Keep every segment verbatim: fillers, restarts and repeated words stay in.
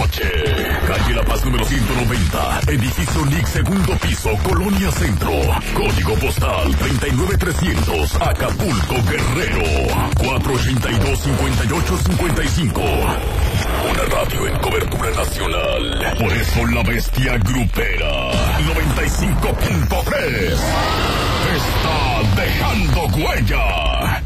noche. Calle La Paz número ciento noventa, edificio L I C, segundo piso, Colonia Centro. Código postal treinta y nueve trescientos, Acapulco, Guerrero. cuatro ochenta y dos, cincuenta y ocho cincuenta y cinco. Una radio en cobertura nacional. Por eso la bestia grupera noventa y cinco punto tres está dejando huella.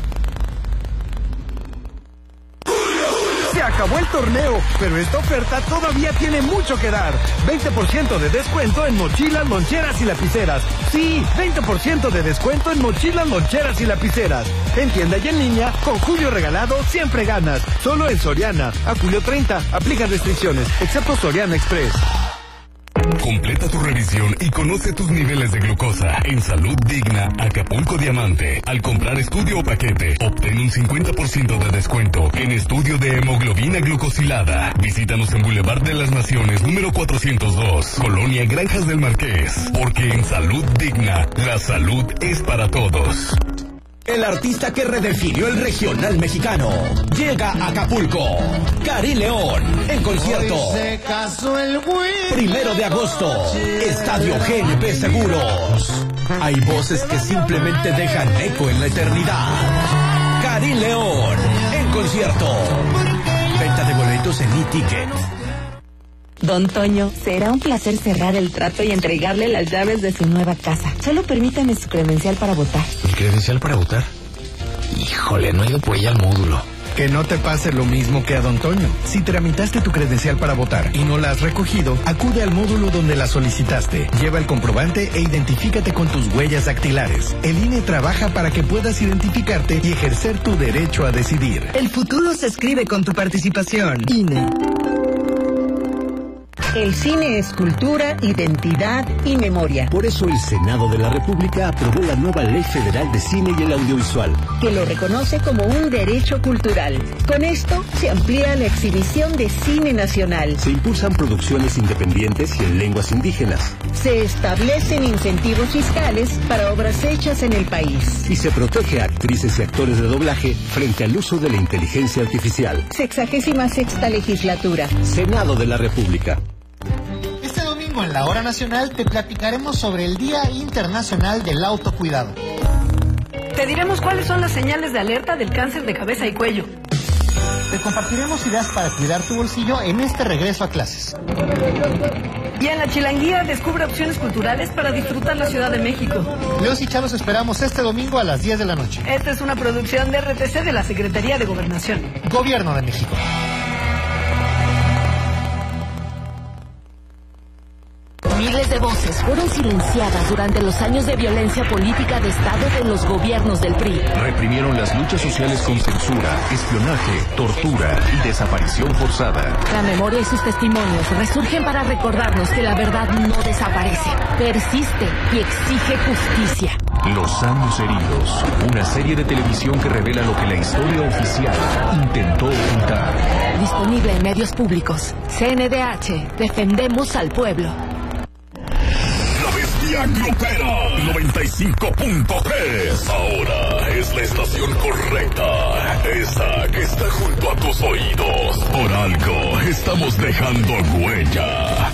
Se acabó el torneo, pero esta oferta todavía tiene mucho que dar. veinte por ciento de descuento en mochilas, loncheras y lapiceras. Sí, veinte por ciento de descuento en mochilas, loncheras y lapiceras. En tienda y en línea, con Julio regalado, siempre ganas. Solo en Soriana. A julio treinta, aplican restricciones, excepto Soriana Express. Completa tu revisión y conoce tus niveles de glucosa en Salud Digna Acapulco Diamante. Al comprar estudio o paquete, obtén un cincuenta por ciento de descuento en estudio de hemoglobina glucosilada. Visítanos en Boulevard de las Naciones, número cuatrocientos dos, Colonia Granjas del Marqués. Porque en Salud Digna, la salud es para todos. El artista que redefinió el regional mexicano llega a Acapulco. Karim León, en concierto. Se casó el güey. Primero de agosto, Estadio G N P Seguros. Hay voces que simplemente dejan eco en la eternidad. Karim León, en concierto. Venta de boletos en e-ticket. Don Toño, será un placer cerrar el trato y entregarle las llaves de su nueva casa. Solo permítame su credencial para votar. ¿Mi credencial para votar? Híjole, no he ido por ella al módulo. Que no te pase lo mismo que a Don Toño. Si tramitaste tu credencial para votar y no la has recogido, acude al módulo donde la solicitaste. Lleva el comprobante e identifícate con tus huellas dactilares. El I N E trabaja para que puedas identificarte y ejercer tu derecho a decidir. El futuro se escribe con tu participación. I N E. El cine es cultura, identidad y memoria. Por eso el Senado de la República aprobó la nueva Ley Federal de Cine y el Audiovisual, que lo reconoce como un derecho cultural. Con esto se amplía la exhibición de cine nacional. Se impulsan producciones independientes y en lenguas indígenas. Se establecen incentivos fiscales para obras hechas en el país. Y se protege a actrices y actores de doblaje frente al uso de la inteligencia artificial. Sexagésima sexta legislatura. Senado de la República. En la Hora Nacional te platicaremos sobre el Día Internacional del Autocuidado. Te diremos cuáles son las señales de alerta del cáncer de cabeza y cuello. Te compartiremos ideas para cuidar tu bolsillo en este regreso a clases. Y en la Chilanguía descubre opciones culturales para disfrutar la Ciudad de México. Leos y Chavos esperamos este domingo a las diez de la noche. Esta es una producción de R T C de la Secretaría de Gobernación. Gobierno de México. Miles de voces fueron silenciadas durante los años de violencia política de Estado de los gobiernos del P R I. Reprimieron las luchas sociales con censura, espionaje, tortura y desaparición forzada. La memoria y sus testimonios resurgen para recordarnos que la verdad no desaparece, persiste y exige justicia. Los años heridos, una serie de televisión que revela lo que la historia oficial intentó ocultar. Disponible en medios públicos. C N D H, defendemos al pueblo. Grupera noventa y cinco punto tres. Ahora es la estación correcta. Esa que está junto a tus oídos. Por algo estamos dejando huella.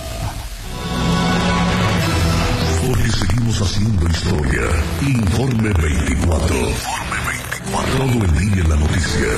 Porque seguimos haciendo historia. Informe veinticuatro. Informe veinticuatro. Todo el día en la noticia.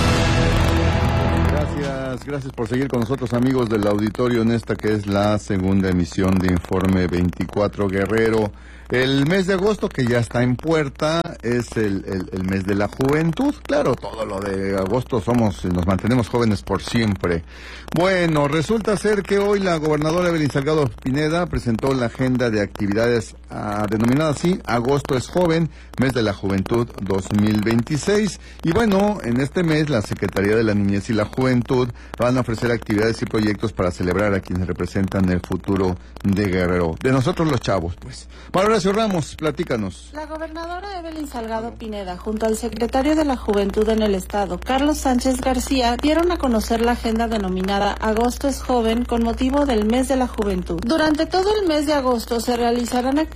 Gracias, gracias por seguir con nosotros, amigos del auditorio, en esta que es la segunda emisión de Informe veinticuatro Guerrero. El mes de agosto, que ya está en puerta, es el, el, el mes de la juventud. Claro, todo lo de agosto somos, nos mantenemos jóvenes por siempre. Bueno, resulta ser que hoy la gobernadora Evelyn Salgado Pineda presentó la agenda de actividades uh, denominada así, Agosto es Joven, Mes de la Juventud dos mil veintiséis. Y bueno, en este mes la Secretaría de la Niñez y la Juventud van a ofrecer actividades y proyectos para celebrar a quienes representan el futuro de Guerrero. De nosotros los chavos, pues. María Horacio Ramos, platícanos. La gobernadora Evelyn Salgado Pineda, junto al secretario de la Juventud en el Estado, Carlos Sánchez García, dieron a conocer la agenda denominada Agosto es Joven con motivo del Mes de la Juventud. Durante todo el mes de agosto se realizarán actividades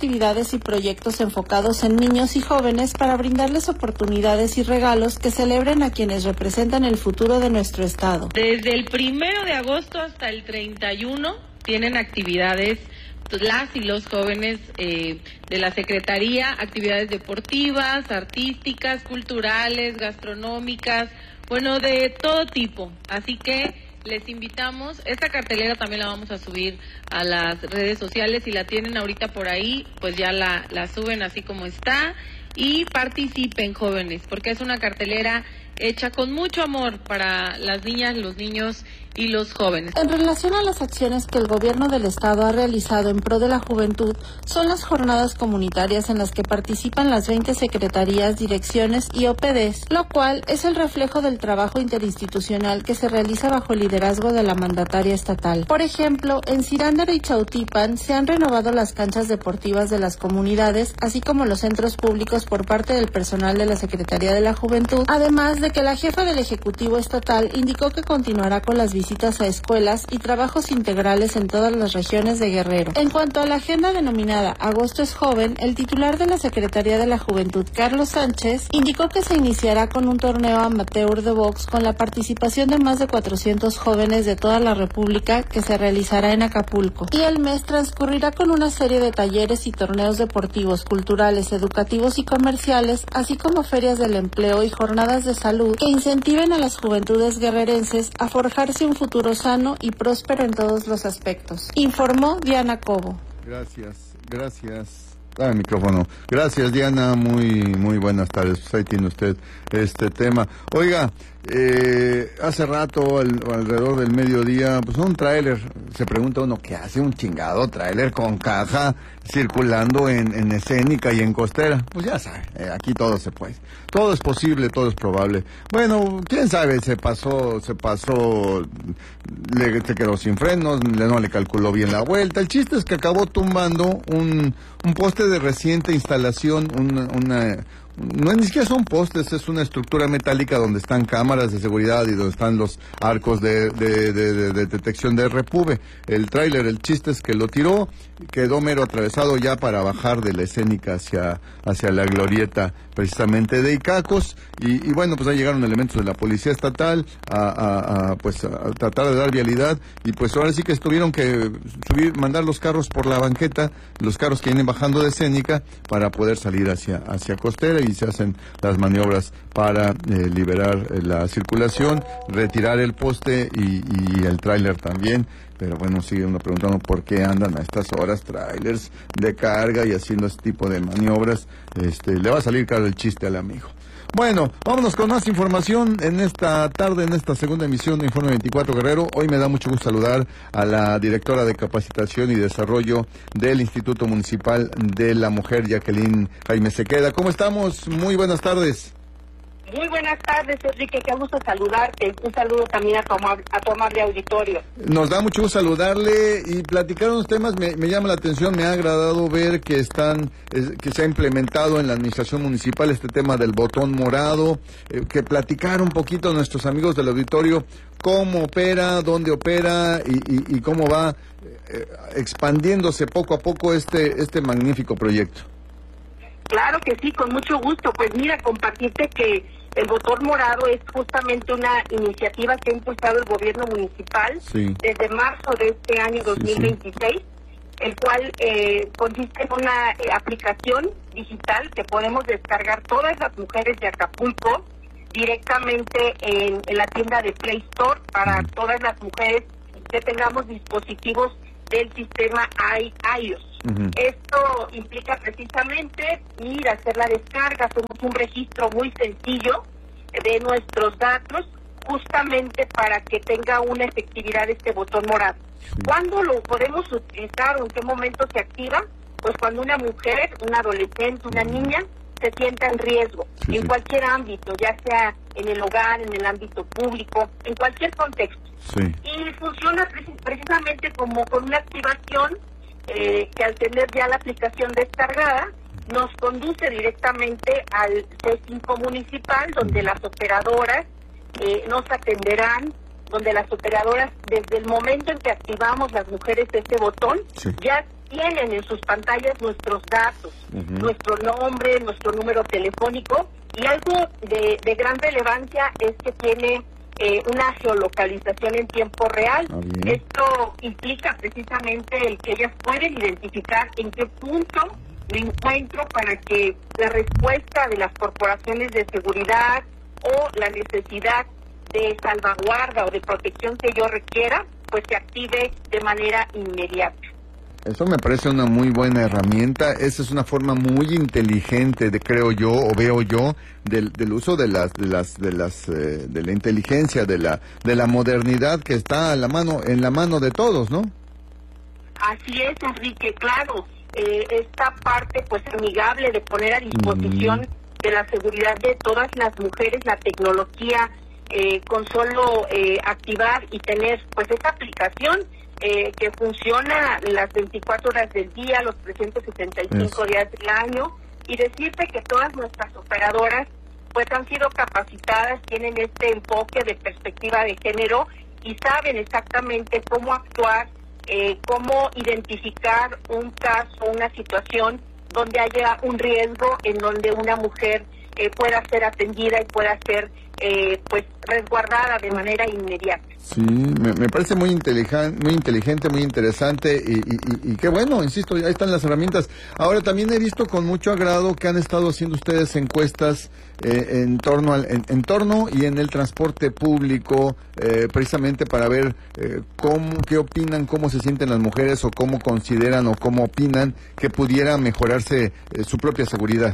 actividades y proyectos enfocados en niños y jóvenes para brindarles oportunidades y regalos que celebren a quienes representan el futuro de nuestro estado. Desde el primero de agosto hasta el treinta y uno tienen actividades las y los jóvenes eh, de la Secretaría, actividades deportivas, artísticas, culturales, gastronómicas, bueno, de todo tipo. Así que les invitamos. Esta cartelera también la vamos a subir a las redes sociales. Si la tienen ahorita por ahí, pues ya la, la suben así como está. Y participen, jóvenes, porque es una cartelera hecha con mucho amor para las niñas, los niños y los jóvenes. En relación a las acciones que el gobierno del estado ha realizado en pro de la juventud, son las jornadas comunitarias en las que participan las veinte secretarías, direcciones y O P Ds, lo cual es el reflejo del trabajo interinstitucional que se realiza bajo el liderazgo de la mandataria estatal. Por ejemplo, en Cirándaro y Chautipan se han renovado las canchas deportivas de las comunidades, así como los centros públicos por parte del personal de la Secretaría de la Juventud, además de que la jefa del Ejecutivo Estatal indicó que continuará con las visitas a escuelas y trabajos integrales en todas las regiones de Guerrero. En cuanto a la agenda denominada Agosto es Joven, el titular de la Secretaría de la Juventud, Carlos Sánchez, indicó que se iniciará con un torneo amateur de box con la participación de más de cuatrocientos jóvenes de toda la República que se realizará en Acapulco. Y el mes transcurrirá con una serie de talleres y torneos deportivos, culturales, educativos y comerciales, así como ferias del empleo y jornadas de salud que incentiven a las juventudes guerrerenses a forjarse un futuro sano y próspero en todos los aspectos. Informó Diana Cobo. Gracias, gracias. Dame el micrófono. Gracias, Diana. Muy, muy buenas tardes. Pues ahí tiene usted este tema. Oiga, eh, hace rato, al, alrededor del mediodía, pues un tráiler, se pregunta uno, ¿qué hace un chingado tráiler con caja circulando en, en Escénica y en Costera? Pues ya sabe, eh, aquí todo se puede. Todo es posible, todo es probable. Bueno, quién sabe, se pasó, se pasó, le, se quedó sin frenos, le, no le calculó bien la vuelta. El chiste es que acabó tumbando un, un poste de reciente instalación, una, una no ni siquiera son postes, es una estructura metálica donde están cámaras de seguridad y donde están los arcos de, de, de, de, de detección de repube. El tráiler, el chiste es que lo tiró, quedó mero atravesado ya para bajar de la Escénica hacia, hacia la glorieta precisamente de Icacos, y, y bueno, pues ahí llegaron elementos de la Policía Estatal a, a, a, pues a tratar de dar vialidad, y pues ahora sí que tuvieron que subir, mandar los carros por la banqueta, los carros que vienen bajando de Escénica para poder salir hacia, hacia Costera, y se hacen las maniobras para eh, liberar eh, la circulación, retirar el poste y, y el tráiler también. Pero bueno, sigue uno preguntando por qué andan a estas horas trailers de carga y haciendo este tipo de maniobras. Este, le va a salir caro el chiste al amigo. Bueno, vámonos con más información en esta tarde, en esta segunda emisión de Informe veinticuatro Guerrero. Hoy me da mucho gusto saludar a la directora de Capacitación y Desarrollo del Instituto Municipal de la Mujer, Jacqueline Jaime Sequeda. ¿Cómo estamos? Muy buenas tardes. Muy buenas tardes, Enrique, qué gusto saludarte. Un saludo también a tu, a tu amable auditorio. Nos da mucho gusto saludarle y platicar unos temas. Me, me llama la atención, me ha agradado ver que están, eh, que se ha implementado en la administración municipal este tema del botón morado, eh, que platicar un poquito a nuestros amigos del auditorio cómo opera, dónde opera y, y, y cómo va eh, expandiéndose poco a poco este, este magnífico proyecto. Claro que sí, con mucho gusto. Pues mira, compartirte que el botón morado es justamente una iniciativa que ha impulsado el gobierno municipal sí. desde marzo de este año dos mil veintiséis, sí, sí. el cual eh, consiste en una eh, aplicación digital que podemos descargar todas las mujeres de Acapulco directamente en, en la tienda de Play Store para todas las mujeres que tengamos dispositivos del sistema iOS. Uh-huh. Esto implica precisamente ir a hacer la descarga, hacemos un registro muy sencillo de nuestros datos, justamente para que tenga una efectividad este botón morado. Sí. ¿Cuándo lo podemos utilizar o en qué momento se activa? Pues cuando una mujer, un adolescente, una niña, se sienta en riesgo, sí, en sí. cualquier ámbito, ya sea en el hogar, en el ámbito público, en cualquier contexto. Sí. Y funciona precisamente como con una activación eh, que al tener ya la aplicación descargada, nos conduce directamente al C cinco municipal, donde las operadoras eh, nos atenderán, donde las operadoras, desde el momento en que activamos las mujeres este botón, sí. ya tienen en sus pantallas nuestros datos, uh-huh. nuestro nombre, nuestro número telefónico, y algo de, de gran relevancia es que tiene eh, una geolocalización en tiempo real. Ah, Esto implica precisamente el que ellas pueden identificar en qué punto me encuentro para que la respuesta de las corporaciones de seguridad o la necesidad de salvaguarda o de protección que yo requiera, pues se active de manera inmediata. Eso me parece una muy buena herramienta. Esa es una forma muy inteligente, de creo yo o veo yo, del, del uso de las de las de las eh, de la inteligencia, de la de la modernidad que está a la mano en la mano de todos, ¿no? Así es, Enrique, claro. Eh, esta parte, pues, amigable de poner a disposición mm. de la seguridad de todas las mujeres la tecnología, eh, con solo eh, activar y tener, pues, esa aplicación. Eh, que funciona las veinticuatro horas del día, los trescientos setenta y cinco días del año, y decirte que todas nuestras operadoras pues han sido capacitadas, tienen este enfoque de perspectiva de género y saben exactamente cómo actuar, eh, cómo identificar un caso, una situación donde haya un riesgo en donde una mujer eh, pueda ser atendida y pueda ser eh, pues resguardada de manera inmediata. Sí, me, me parece muy inteligente, muy inteligente, muy interesante y, y, y, y qué bueno, insisto, ahí están las herramientas. Ahora también he visto con mucho agrado que han estado haciendo ustedes encuestas eh, en torno al, en, en torno y en el transporte público, eh, precisamente para ver eh, cómo, qué opinan, cómo se sienten las mujeres o cómo consideran o cómo opinan que pudiera mejorarse eh, su propia seguridad.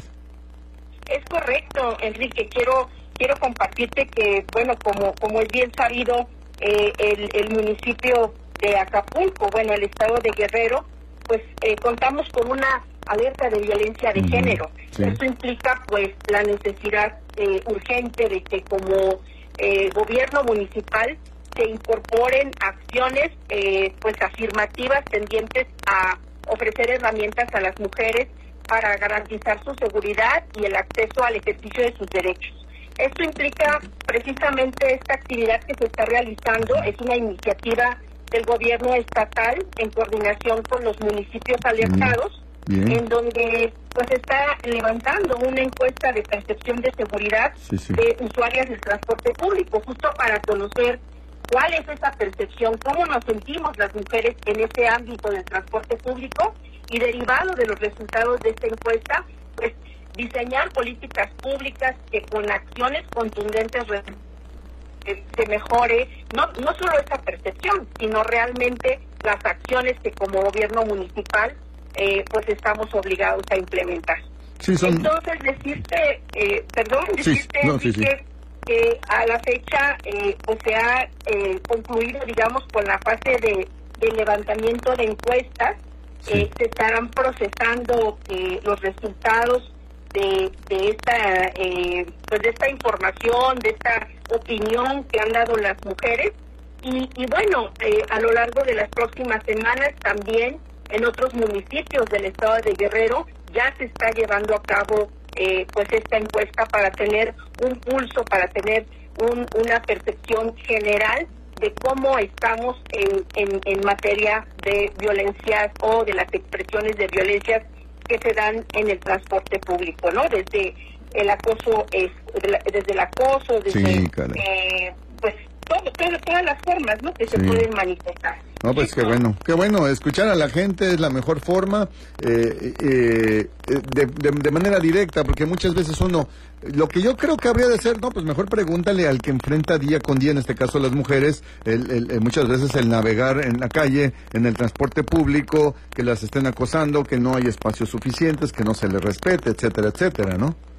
Es correcto, Enrique. Quiero quiero compartirte que, bueno, como como es bien sabido, Eh, el, el municipio de Acapulco, bueno, el estado de Guerrero, pues eh, contamos con una alerta de violencia de uh-huh. género. Sí. Esto implica, pues, la necesidad eh, urgente de que como eh, gobierno municipal se incorporen acciones, eh, pues, afirmativas tendientes a ofrecer herramientas a las mujeres para garantizar su seguridad y el acceso al ejercicio de sus derechos. Esto implica precisamente esta actividad que se está realizando, es una iniciativa del gobierno estatal en coordinación con los municipios alertados, mm, en donde pues está levantando una encuesta de percepción de seguridad sí, sí. de usuarias del transporte público, justo para conocer cuál es esa percepción, cómo nos sentimos las mujeres en ese ámbito del transporte público, y derivado de los resultados de esta encuesta, pues diseñar políticas públicas que con acciones contundentes que se mejore no no solo esa percepción, sino realmente las acciones que como gobierno municipal eh, pues estamos obligados a implementar. Sí, son... Entonces decirte, eh, perdón, decirte sí, no, sí, sí. que eh, a la fecha eh, pues se ha eh, concluido, digamos, con la fase de, de levantamiento de encuestas, sí. eh, se estarán procesando eh, los resultados De, de esta eh, pues de esta información, de esta opinión que han dado las mujeres y, y bueno, eh, a lo largo de las próximas semanas también en otros municipios del estado de Guerrero ya se está llevando a cabo eh, pues esta encuesta para tener un pulso, para tener un, una percepción general de cómo estamos en, en, en materia de violencias o de las expresiones de violencias que se dan en el transporte público, ¿no? Desde el acoso, es, desde el acoso, desde sí, eh, pues todo, todo, todas las formas, ¿no? Que se sí. pueden manifestar. No, pues qué bueno, qué bueno, escuchar a la gente es la mejor forma, eh, eh, de, de, de manera directa, porque muchas veces uno, lo que yo creo que habría de hacer, no, pues mejor pregúntale al que enfrenta día con día, en este caso las mujeres, el, el, el, muchas veces el navegar en la calle, en el transporte público, que las estén acosando, que no hay espacios suficientes, que no se les respete, etcétera, etcétera, ¿no?